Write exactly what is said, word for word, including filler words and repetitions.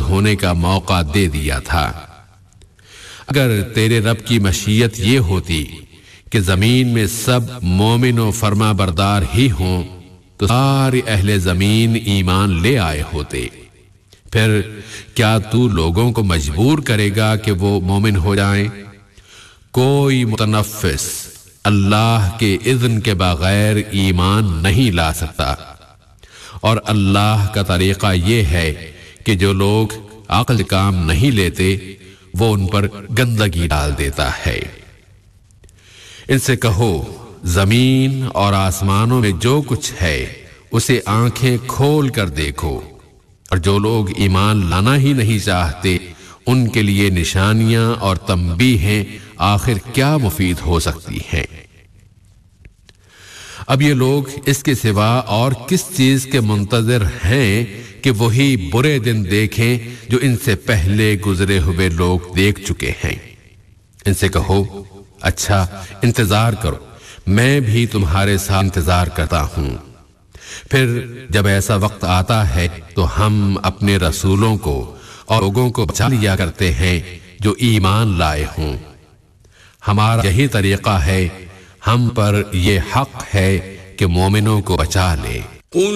ہونے کا موقع دے دیا تھا۔ اگر تیرے رب کی مشیت یہ ہوتی کہ زمین میں سب مومن و فرما بردار ہی ہوں تو سارے اہل زمین ایمان لے آئے ہوتے، پھر کیا تو لوگوں کو مجبور کرے گا کہ وہ مومن ہو جائیں؟ کوئی متنفس اللہ کے اذن کے بغیر ایمان نہیں لا سکتا، اور اللہ کا طریقہ یہ ہے کہ جو لوگ عقل کام نہیں لیتے وہ ان پر گندگی ڈال دیتا ہے۔ ان سے کہو زمین اور آسمانوں میں جو کچھ ہے اسے آنکھیں کھول کر دیکھو، اور جو لوگ ایمان لانا ہی نہیں چاہتے ان کے لیے نشانیاں اور تنبیہیں آخر کیا مفید ہو سکتی ہیں۔ اب یہ لوگ اس کے سوا اور کس چیز کے منتظر ہیں کہ وہی برے دن دیکھیں جو ان سے پہلے گزرے ہوئے لوگ دیکھ چکے ہیں۔ ان سے کہو اچھا انتظار کرو، میں بھی تمہارے ساتھ انتظار کرتا ہوں، پھر جب ایسا وقت آتا ہے تو ہم اپنے رسولوں کو اور لوگوں کو بچا لیا کرتے ہیں جو ایمان لائے ہوں۔ ہمارا یہی طریقہ ہے، ہم پر یہ حق ہے کہ مومنوں کو بچا لے۔